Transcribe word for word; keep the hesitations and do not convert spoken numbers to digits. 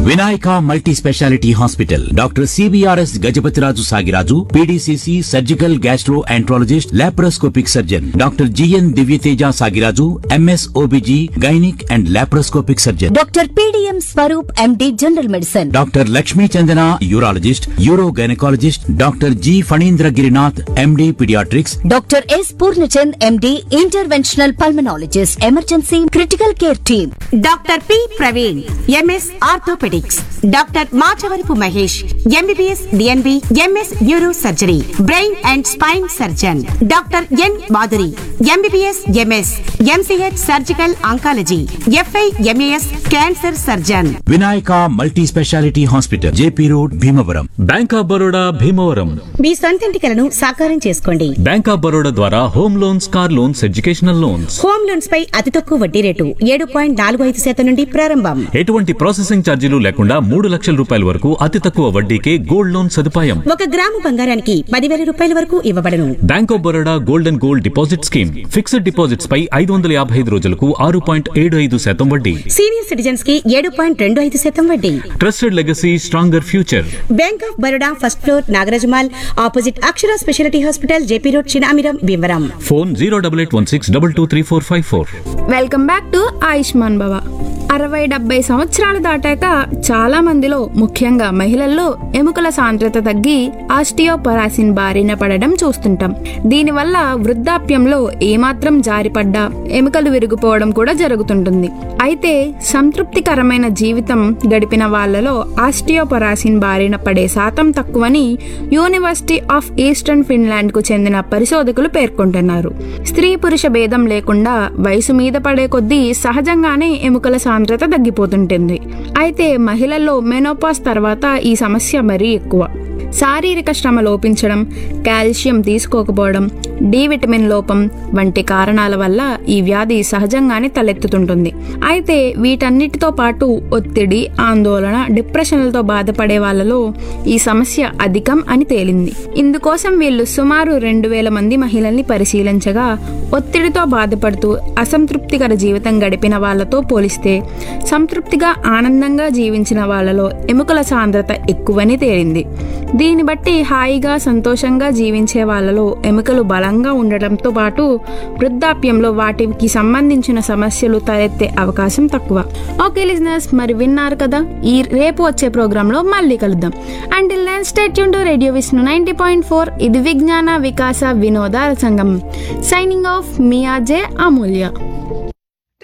Vinayaka multi speciality hospital doctor CBRS Gajapathiraju Sagiraju PDCC surgical gastro enterologist laparoscopic surgeon doctor GN Divyateja Sagiraju MS OBG gynaec and laparoscopic surgeon doctor PDM Swaroop MD general medicine doctor Lakshmi Chandana urologist euro gynaecologist doctor G Phanindra Girinath MD paediatrics doctor yes Purnachand MD interventional pulmonologist emergency critical care team doctor P Praveen MS orthopaedics doctor Machavarapu Mahesh MBBS DNB MS neuro surgery brain and spine surgeon doctor N Madhuri MBBS MS MCh surgical oncology f i MAS cancer surgeon. Vinayaka multi speciality hospital JP road Bhimavaram. Bank of Baroda Bhimavaram. మీ సొంతింటి కలను సాకారం చేసుకోండి. Bank of Baroda ద్వారా home loans, car loans, educational loans. Home loans పై అతి తక్కువ వడ్డీ rate ఏడు point నాలుగు ఐదు శాతం నుండి ప్రారంభం. ఎటువంటి ప్రాసెసింగ్ ఛార్జీలు లేకుండా మూడు లక్షల రూపాయల వరకు అతి తక్కువ వడ్డీకే గోల్డ్ లోన్ సదుపాయం. ఒక గ్రాము బంగారానికి పదివేల రూపాయల వరకు ఇవ్వబడను. Bank of Baroda gold and gold deposit scheme. Fixed deposits పై ఐదు వందల యాభై ఐదు రోజులకు ఆరు పాయింట్ ఏడు ఐదు శాతం వడ్డీ. సీనియర్ సిటిజన్స్ కి ఏడు పాయింట్ రెండు ఐదు శాతం వడ్డీ. Trusted legacy, stronger future. Bank of Baroda first floor Nagaraj mall opposite Akshara speciality hospital JP road Chinamiram Bhimavaram. Phone zero double eight one six double two three four five four. Welcome back to Ayushman భవ. అరవై డెబ్బై సంవత్సరాలు దాటాక చాలా మందిలో, ముఖ్యంగా మహిళల్లో ఎముకల సాంద్రత తగ్గి ఆస్టియోపరాసిన్ బారిన పడడం చూస్తుంటాం. దీనివల్ల వృద్ధాప్యంలో ఏమాత్రం జారిపడ్డా ఎముకలు విరిగిపోవడం కూడా జరుగుతుంటుంది. అయితే సంతృప్తికరమైన జీవితం గడిపిన వాళ్లలో ఆస్టియోపరాసిన్ బారిన పడే శాతం తక్కువని యూనివర్సిటీ ఆఫ్ ఈస్టర్న్ ఫిన్లాండ్ కు చెందిన పరిశోధకులు పేర్కొంటున్నారు. స్త్రీ పురుష భేదం లేకుండా వయసు మీద పడే కొద్దీ సహజంగానే ఎముకల సాంద్రత తగ్గిపోతుంటుంది. అయితే మహిళల్లో మెనోపాజ్ తర్వాత ఈ సమస్య మరీ ఎక్కువ. శారీరక శ్రమ లోపించడం, కాల్షియం తీసుకోకపోవడం, డి విటమిన్ లోపం వంటి కారణాల వల్ల ఈ వ్యాధి సహజంగానే తలెత్తుతుంటుంది. అయితే వీటన్నిటితో పాటు ఒత్తిడి, ఆందోళన, డిప్రెషన్లతో బాధపడే వాళ్ళలో ఈ సమస్య అధికం అని తేలింది. ఇందుకోసం వీళ్ళు సుమారు రెండు వేల మంది మహిళల్ని పరిశీలించగా ఒత్తిడితో బాధపడుతూ అసంతృప్తికర జీవితం గడిపిన వాళ్లతో పోలిస్తే సంతృప్తిగా, ఆనందంగా జీవించిన వాళ్లలో ఎముకల సాంద్రత ఎక్కువని తేలింది. దీన్ని బట్టి హాయిగా, సంతోషంగా జీవించే వాళ్లలో ఎముకలు బలంగా ఉండటంతో పాటు వృద్ధాప్యంలో వాటికి సంబంధించిన సమస్యలు తలెత్తే అవకాశం తక్కువ. ఓకే లిజనర్స్, మరి విన్నారు కదా, ఈ రేపు వచ్చే ప్రోగ్రామ్ లో మళ్ళీ కలుద్దాం. Until then stay tune to radio Vishnu ninety point four. ఇది విజ్ఞాన వికాస వినోద సంగమం. సైనింగ్ ఆఫ్ మీ ఆర్జే అమూల్య.